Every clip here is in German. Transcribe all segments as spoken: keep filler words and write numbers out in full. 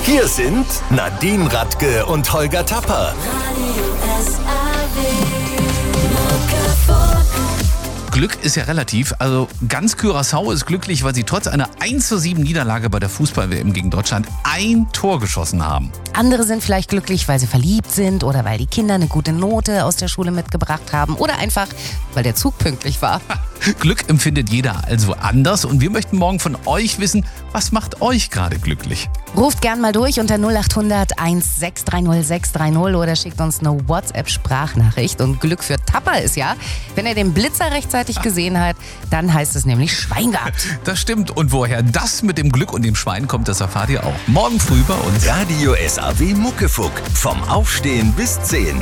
Hier sind Nadine Radke und Holger Tapper. Glück ist ja relativ, also ganz Curaçao ist glücklich, weil sie trotz einer eins zu sieben Niederlage bei der Fußball-W M gegen Deutschland ein Tor geschossen haben. Andere sind vielleicht glücklich, weil sie verliebt sind oder weil die Kinder eine gute Note aus der Schule mitgebracht haben oder einfach, weil der Zug pünktlich war. Glück empfindet jeder also anders und wir möchten morgen von euch wissen, was macht euch gerade glücklich? Ruft gern mal durch unter null acht hundert eins sechs drei null sechs drei null oder schickt uns eine WhatsApp-Sprachnachricht. Und Glück für Tapper ist ja, wenn er den Blitzer rechtzeitig gesehen hat, dann heißt es nämlich Schwein gehabt. Das stimmt. Und woher das mit dem Glück und dem Schwein kommt, das erfahrt ihr auch morgen früh bei uns. Radio S A W Muckefuck. Vom Aufstehen bis zehn.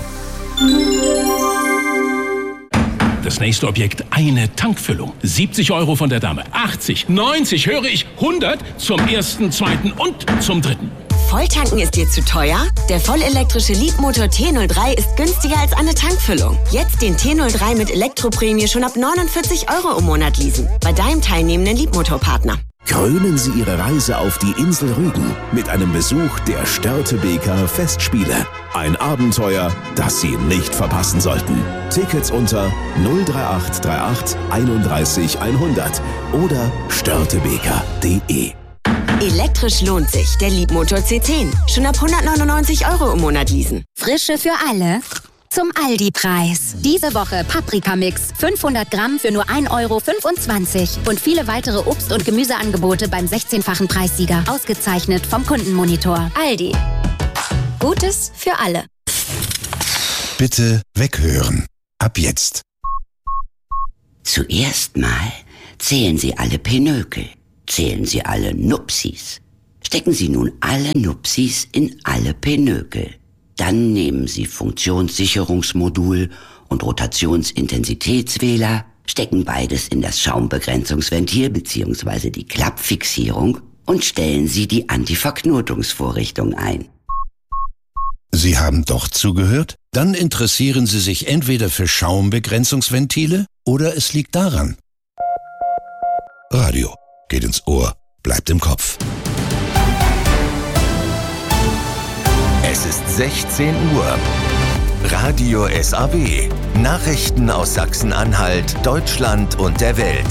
Das nächste Objekt, eine Tankfüllung. siebzig Euro von der Dame, achtzig, neunzig, höre ich, hundert zum ersten, zweiten und zum dritten. Volltanken ist dir zu teuer? Der vollelektrische Leapmotor T null drei ist günstiger als eine Tankfüllung. Jetzt den T null drei mit Elektroprämie schon ab neunundvierzig Euro im Monat leasen. Bei deinem teilnehmenden Leapmotor-Partner. Krönen Sie Ihre Reise auf die Insel Rügen mit einem Besuch der Störtebeker Festspiele. Ein Abenteuer, das Sie nicht verpassen sollten. Tickets unter null drei acht drei acht einunddreißig hundert oder störtebeker punkt de. Elektrisch lohnt sich. Der Leapmotor C zehn. Schon ab hundertneunundneunzig Euro im Monat leasen. Frische für alle. Zum Aldi-Preis. Diese Woche Paprikamix, fünfhundert Gramm für nur ein Euro fünfundzwanzig. Und viele weitere Obst- und Gemüseangebote beim sechzehnfachen Preissieger. Ausgezeichnet vom Kundenmonitor. Aldi. Gutes für alle. Bitte weghören. Ab jetzt. Zuerst mal zählen Sie alle Pinökel. Zählen Sie alle Nupsis. Stecken Sie nun alle Nupsis in alle Pinökel. Dann nehmen Sie Funktionssicherungsmodul und Rotationsintensitätswähler, stecken beides in das Schaumbegrenzungsventil bzw. die Klappfixierung und stellen Sie die Antiverknotungsvorrichtung ein. Sie haben doch zugehört? Dann interessieren Sie sich entweder für Schaumbegrenzungsventile oder es liegt daran. Radio geht ins Ohr, bleibt im Kopf. Es ist sechzehn Uhr. Radio S A W. Nachrichten aus Sachsen-Anhalt, Deutschland und der Welt.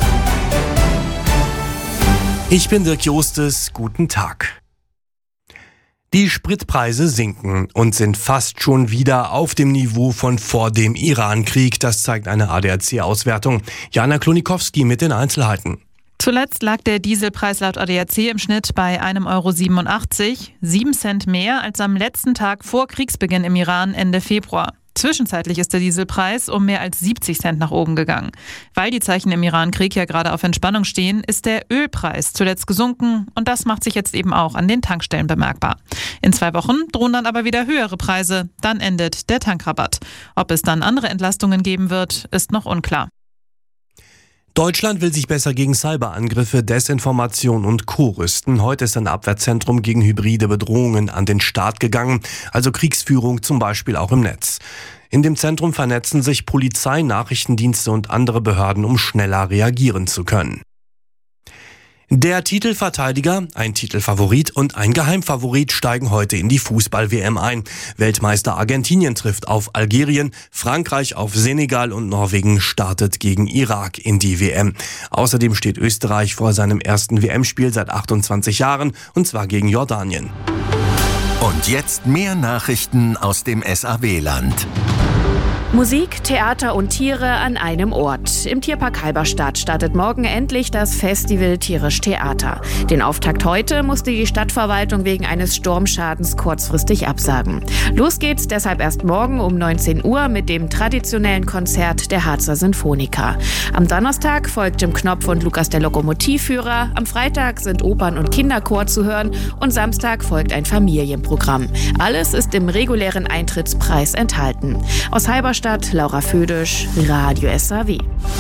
Ich bin Dirk Jostes, guten Tag. Die Spritpreise sinken und sind fast schon wieder auf dem Niveau von vor dem Iran-Krieg. Das zeigt eine A D A C-Auswertung. Jana Klonikowski mit den Einzelheiten. Zuletzt lag der Dieselpreis laut A D A C im Schnitt bei ein Euro siebenundachtzig, sieben Cent mehr als am letzten Tag vor Kriegsbeginn im Iran Ende Februar. Zwischenzeitlich ist der Dieselpreis um mehr als siebzig Cent nach oben gegangen. Weil die Zeichen im Iran-Krieg ja gerade auf Entspannung stehen, ist der Ölpreis zuletzt gesunken und das macht sich jetzt eben auch an den Tankstellen bemerkbar. In zwei Wochen drohen dann aber wieder höhere Preise, dann endet der Tankrabatt. Ob es dann andere Entlastungen geben wird, ist noch unklar. Deutschland will sich besser gegen Cyberangriffe, Desinformation und Co. rüsten. Heute ist ein Abwehrzentrum gegen hybride Bedrohungen an den Start gegangen, also Kriegsführung zum Beispiel auch im Netz. In dem Zentrum vernetzen sich Polizei, Nachrichtendienste und andere Behörden, um schneller reagieren zu können. Der Titelverteidiger, ein Titelfavorit und ein Geheimfavorit steigen heute in die Fußball-W M ein. Weltmeister Argentinien trifft auf Algerien, Frankreich auf Senegal und Norwegen startet gegen Irak in die W M. Außerdem steht Österreich vor seinem ersten W M-Spiel seit achtundzwanzig Jahren, und zwar gegen Jordanien. Und jetzt mehr Nachrichten aus dem S A W-Land. Musik, Theater und Tiere an einem Ort. Im Tierpark Halberstadt startet morgen endlich das Festival Tierisch Theater. Den Auftakt heute musste die Stadtverwaltung wegen eines Sturmschadens kurzfristig absagen. Los geht's deshalb erst morgen um neunzehn Uhr mit dem traditionellen Konzert der Harzer Sinfoniker. Am Donnerstag folgt Jim Knopf und Lukas der Lokomotivführer. Am Freitag sind Opern- und Kinderchor zu hören und Samstag folgt ein Familienprogramm. Alles ist im regulären Eintrittspreis enthalten. Aus Halberstadt Laura Födisch, Radio S A W.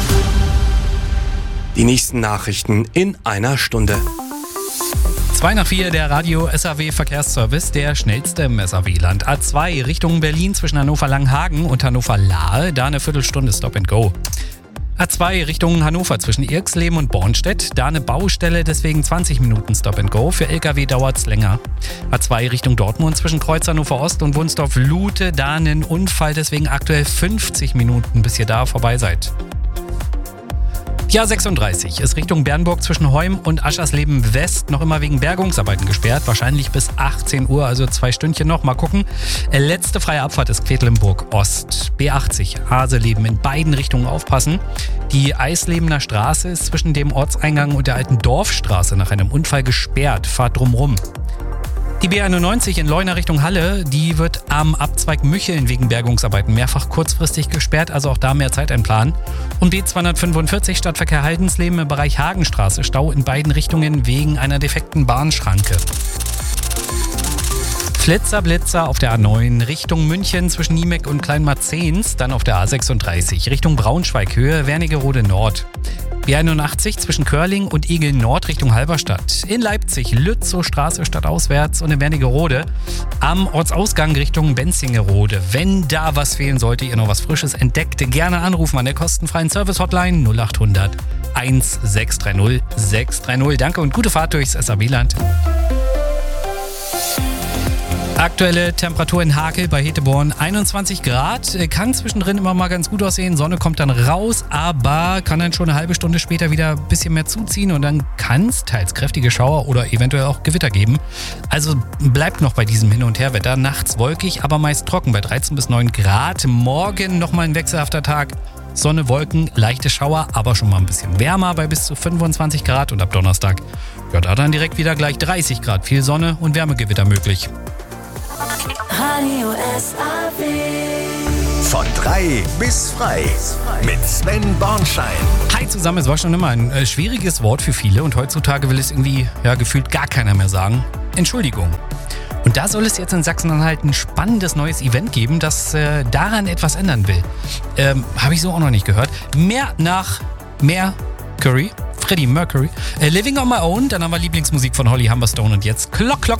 Die nächsten Nachrichten in einer Stunde. zwei nach vier, der Radio S A W Verkehrsservice, der schnellste im S A W-Land. A zwei Richtung Berlin zwischen Hannover-Langhagen und Hannover-Lahe, da eine Viertelstunde Stop and Go. A zwei Richtung Hannover zwischen Irxleben und Bornstedt. Da eine Baustelle, deswegen zwanzig Minuten Stop and Go. Für L K W dauert es länger. A zwei Richtung Dortmund zwischen Kreuz Hannover Ost und Wunsdorf-Lute. Da einen Unfall, deswegen aktuell fünfzig Minuten, bis ihr da vorbei seid. Die A sechsunddreißig ist Richtung Bernburg zwischen Heum und Aschersleben West noch immer wegen Bergungsarbeiten gesperrt. Wahrscheinlich bis achtzehn Uhr, also zwei Stündchen noch. Mal gucken. Letzte freie Abfahrt ist Quedlinburg Ost. B achtzig, Haseleben, in beiden Richtungen aufpassen. Die Eislebener Straße ist zwischen dem Ortseingang und der alten Dorfstraße nach einem Unfall gesperrt. Fahrt drumrum. Die B einundneunzig in Leuna Richtung Halle, die wird am Abzweig Mücheln wegen Bergungsarbeiten mehrfach kurzfristig gesperrt, also auch da mehr Zeit einplanen. Und B zweihundertfünfundvierzig Stadtverkehr Haldensleben im Bereich Hagenstraße, Stau in beiden Richtungen wegen einer defekten Bahnschranke. Flitzer, Blitzer auf der A neun Richtung München zwischen Niemeck und Kleinmarzens, dann auf der A sechsunddreißig Richtung Braunschweig Höhe Wernigerode Nord. B einundachtzig zwischen Körling und Igel Nord Richtung Halberstadt. In Leipzig Lützow Straße stadtauswärts und in Wernigerode am Ortsausgang Richtung Benzingerode. Wenn da was fehlen sollte, ihr noch was Frisches entdeckt, gerne anrufen an der kostenfreien Service-Hotline null acht hundert sechs drei null sechs drei null. Danke und gute Fahrt durchs S A W-Land. Aktuelle Temperatur in Hakel bei Heteborn einundzwanzig Grad. Kann zwischendrin immer mal ganz gut aussehen. Sonne kommt dann raus, aber kann dann schon eine halbe Stunde später wieder ein bisschen mehr zuziehen und dann kann es teils kräftige Schauer oder eventuell auch Gewitter geben. Also bleibt noch bei diesem Hin- und Herwetter. Nachts wolkig, aber meist trocken bei dreizehn bis neun Grad. Morgen nochmal ein wechselhafter Tag. Sonne, Wolken, leichte Schauer, aber schon mal ein bisschen wärmer bei bis zu fünfundzwanzig Grad. Und ab Donnerstag, ja, da dann direkt wieder gleich dreißig Grad. Viel Sonne und Wärmegewitter möglich. Radio S A W. Von drei bis frei. Mit Sven Bornschein. Hi zusammen, es war schon immer ein äh, schwieriges Wort für viele und heutzutage will es irgendwie ja, gefühlt gar keiner mehr sagen. Entschuldigung. Und da soll es jetzt in Sachsen-Anhalt ein spannendes neues Event geben, das äh, daran etwas ändern will. Ähm, habe ich so auch noch nicht gehört. Mehr nach mehr Curry. Freddie Mercury. Äh, Living on My Own, dann haben wir Lieblingsmusik von Holly Humberstone und jetzt Clock Clock.